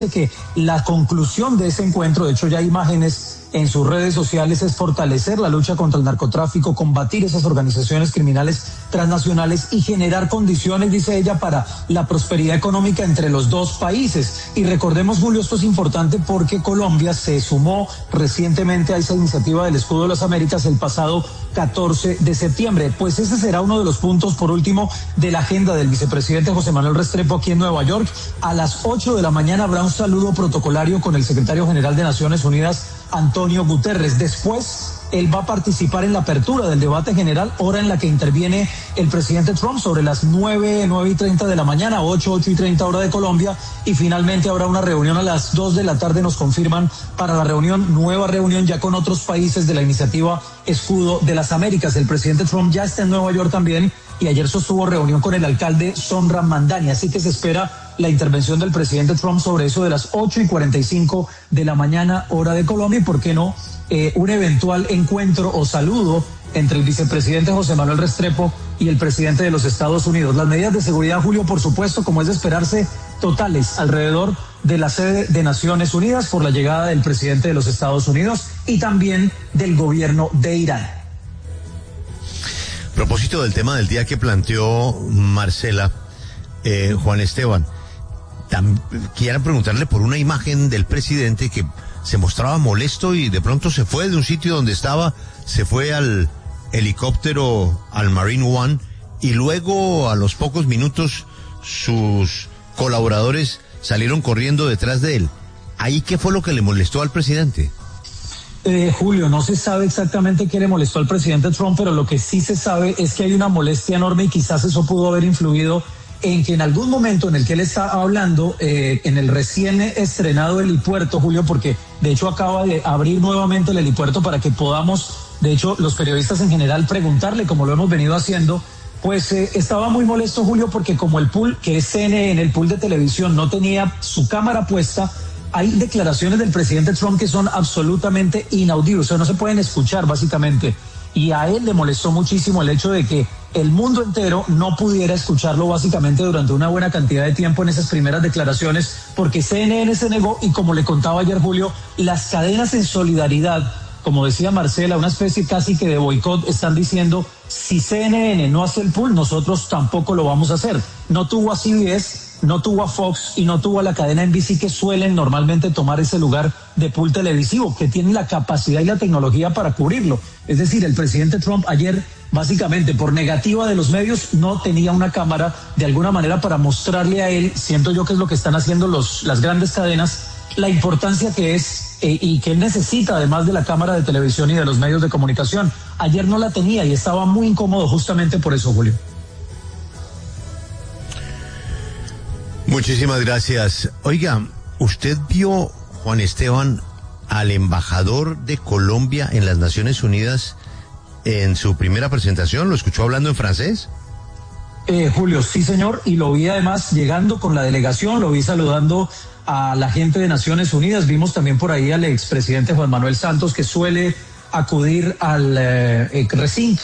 que la conclusión de ese encuentro, de hecho ya hay imágenes en sus redes sociales, es fortalecer la lucha contra el narcotráfico, combatir esas organizaciones criminales transnacionales y generar condiciones, dice ella, para la prosperidad económica entre los dos países. Y recordemos, Julio, esto es importante porque Colombia se sumó recientemente a esa iniciativa del Escudo de las Américas el pasado 14 de septiembre. Pues ese será uno de los puntos, por último, de la agenda del vicepresidente José Manuel Restrepo aquí en Nueva York. A las 8 de la mañana habrá un saludo protocolario con el secretario general de Naciones Unidas, Antonio Guterres. Después, él va a participar en la apertura del debate general, hora en la que interviene el presidente Trump, sobre las 9:30 de la mañana, 8:30 hora de Colombia, y finalmente habrá una reunión a las 2 de la tarde, nos confirman, para la nueva reunión ya con otros países de la iniciativa Escudo de las Américas. El presidente Trump ya está en Nueva York también, y ayer sostuvo reunión con el alcalde Zohran Mamdani, así que se espera la intervención del presidente Trump sobre eso de las 8:45 de la mañana, hora de Colombia, y por qué no, un eventual encuentro o saludo entre el vicepresidente José Manuel Restrepo y el presidente de los Estados Unidos. Las medidas de seguridad, Julio, por supuesto, como es de esperarse, totales alrededor de la sede de Naciones Unidas por la llegada del presidente de los Estados Unidos y también del gobierno de Irán. A propósito del tema del día que planteó Marcela, Juan Esteban, quiero preguntarle por una imagen del presidente que se mostraba molesto y de pronto se fue de un sitio donde estaba, se fue al helicóptero, al Marine One, y luego a los pocos minutos sus colaboradores salieron corriendo detrás de él. ¿Ahí qué fue lo que le molestó al presidente? Julio, no se sabe exactamente qué le molestó al presidente Trump, pero lo que sí se sabe es que hay una molestia enorme y quizás eso pudo haber influido en que en algún momento en el que él está hablando, en el recién estrenado helipuerto, Julio, porque de hecho acaba de abrir nuevamente el helipuerto para que podamos, de hecho, los periodistas en general preguntarle, como lo hemos venido haciendo, pues estaba muy molesto, Julio, porque como el pool, que es CNN, el pool de televisión, no tenía su cámara puesta, hay declaraciones del presidente Trump que son absolutamente inaudibles, o sea, no se pueden escuchar básicamente. Y a él le molestó muchísimo el hecho de que el mundo entero no pudiera escucharlo básicamente durante una buena cantidad de tiempo en esas primeras declaraciones, porque CNN se negó y, como le contaba ayer Julio, las cadenas en solidaridad, como decía Marcela, una especie casi que de boicot, están diciendo, si CNN no hace el pool, nosotros tampoco lo vamos a hacer. No tuvo a CBS, no tuvo a Fox y no tuvo a la cadena NBC, que suelen normalmente tomar ese lugar de pool televisivo, que tienen la capacidad y la tecnología para cubrirlo. Es decir, el presidente Trump ayer, básicamente por negativa de los medios, no tenía una cámara de alguna manera para mostrarle a él, siento yo que es lo que están haciendo las grandes cadenas, la importancia que es y que él necesita, además de la cámara de televisión y de los medios de comunicación. Ayer no la tenía y estaba muy incómodo justamente por eso, Julio. Muchísimas gracias. Oiga, ¿usted vio, Juan Esteban, al embajador de Colombia en las Naciones Unidas en su primera presentación? ¿Lo escuchó hablando en francés? Julio, sí señor, y lo vi además llegando con la delegación, lo vi saludando a la gente de Naciones Unidas. Vimos también por ahí al expresidente Juan Manuel Santos, que suele acudir al recinto.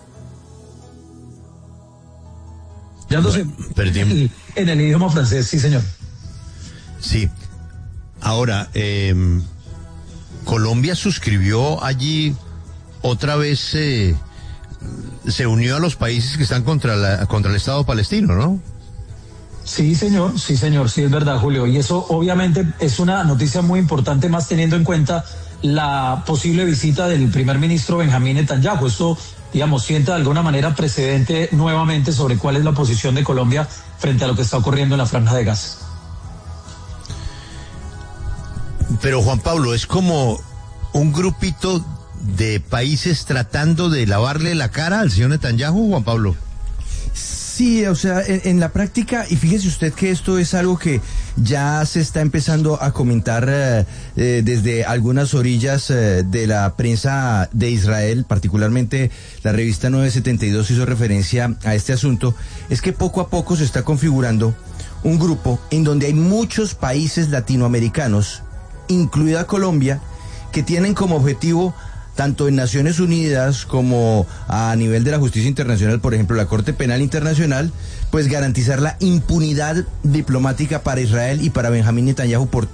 En el idioma francés, sí señor. Sí. Ahora, Colombia suscribió allí otra vez, se unió a los países que están contra el Estado palestino, ¿no? Sí, señor, sí, es verdad, Julio. Y eso obviamente es una noticia muy importante, más teniendo en cuenta la posible visita del primer ministro Benjamín Netanyahu. Esto, digamos, sienta de alguna manera precedente nuevamente sobre cuál es la posición de Colombia frente a lo que está ocurriendo en la Franja de Gaza. Pero, Juan Pablo, es como un grupito de países tratando de lavarle la cara al señor Netanyahu, Juan Pablo. Sí, o sea, en la práctica, y fíjese usted que esto es algo que ya se está empezando a comentar desde algunas orillas de la prensa de Israel, particularmente la revista 972 hizo referencia a este asunto, es que poco a poco se está configurando un grupo en donde hay muchos países latinoamericanos, incluida Colombia, que tienen como objetivo tanto en Naciones Unidas como a nivel de la justicia internacional, por ejemplo, la Corte Penal Internacional, pues garantizar la impunidad diplomática para Israel y para Benjamín Netanyahu por